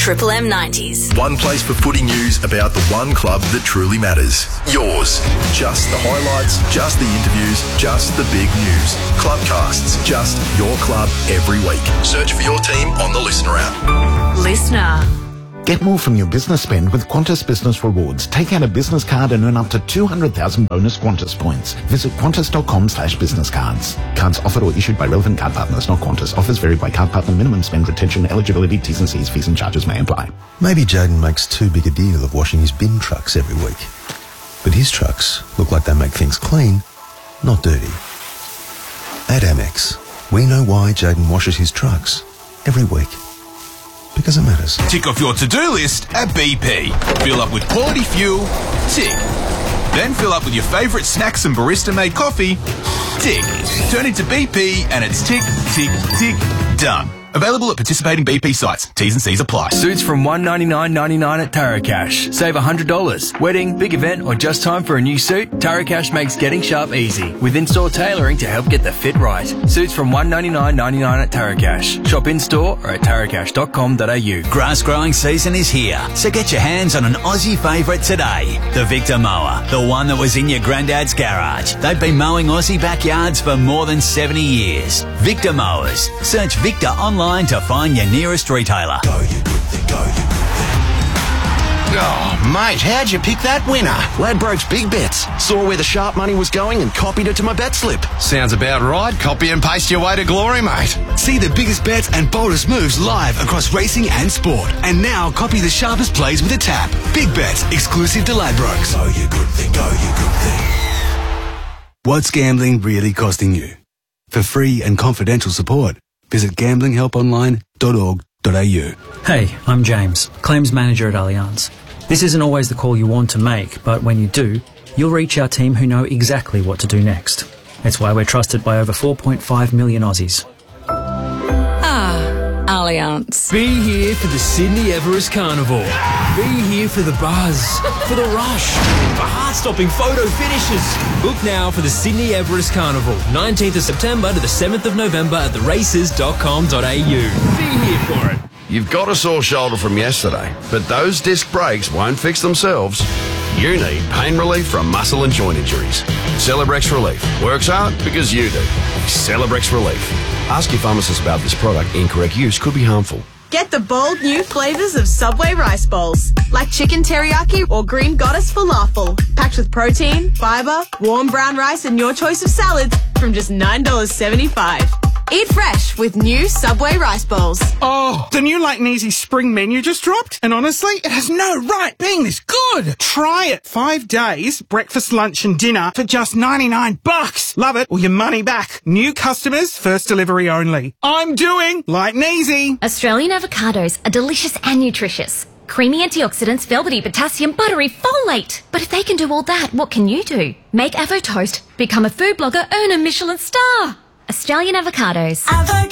Triple M 90s. One place for footy news about the one club that truly matters. Yours. Just the highlights, just the interviews, just the big news. Clubcasts, just your club every week. Search for your team on the Listener app. Listener. Get more from your business spend with Qantas Business Rewards. Take out a business card and earn up to 200,000 bonus Qantas points. Visit qantas.com/business cards. Cards offered or issued by relevant card partners, not Qantas. Offers vary by card partner. Minimum spend, retention, eligibility, T's and C's, fees and charges may apply. Maybe Jaden makes too big a deal of washing his bin trucks every week. But his trucks look like they make things clean, not dirty. At Amex, we know why Jaden washes his trucks every week. Because it matters. Tick off your to-do list at BP. Fill up with quality fuel. Tick. Then fill up with your favourite snacks and barista-made coffee. Tick. Turn it to BP and it's tick, tick, tick, done. Available at participating BP sites. T's and C's apply. Suits from $199.99 at Taracash. Save $100. Wedding, big event, or just time for a new suit? Taracash makes getting sharp easy, with in-store tailoring to help get the fit right. Suits from $199.99 at Taracash. Shop in-store or at taracash.com.au. Grass growing season is here, so get your hands on an Aussie favourite today. The Victor Mower, the one that was in your granddad's garage. They've been mowing Aussie backyards for more than 70 years. Victor Mowers. Search Victor online to find your nearest retailer. Go, you good thing, go, you good thing. Oh, mate, how'd you pick that winner? Ladbrokes Big Bets. Saw where the sharp money was going and copied it to my bet slip. Sounds about right. Copy and paste your way to glory, mate. See the biggest bets and boldest moves live across racing and sport. And now copy the sharpest plays with a tap. Big Bets, exclusive to Ladbrokes. Go, you good thing, go, you good thing. What's gambling really costing you? For free and confidential support, visit gamblinghelponline.org.au. Hey, I'm James, Claims Manager at Allianz. This isn't always the call you want to make, but when you do, you'll reach our team who know exactly what to do next. It's why we're trusted by over 4.5 million Aussies. Allianz. Be here for the Sydney Everest Carnival. Be here for the buzz, for the rush, for heart-stopping photo finishes. Book now for the Sydney Everest Carnival, 19th of September to the 7th of November at theraces.com.au. Be here for it. You've got a sore shoulder from yesterday, but those disc brakes won't fix themselves. You need pain relief from muscle and joint injuries. Celebrex Relief. Works hard because you do. Celebrex Relief. Ask your pharmacist about this product. Incorrect use could be harmful. Get the bold new flavours of Subway rice bowls, like chicken teriyaki or green goddess falafel, packed with protein, fibre, warm brown rice and your choice of salads from just $9.75. Eat fresh with new Subway rice bowls. Oh, the new Light and Easy spring menu just dropped, and honestly, it has no right being this good. Try it. 5 days, breakfast, lunch and dinner for just $99. Love it or your money back. New customers, first delivery only. I'm doing Light and Easy. Australian avocados are delicious and nutritious. Creamy antioxidants, velvety potassium, buttery folate. But if they can do all that, what can you do? Make Avo Toast, become a food blogger, earn a Michelin star. Australian avocados.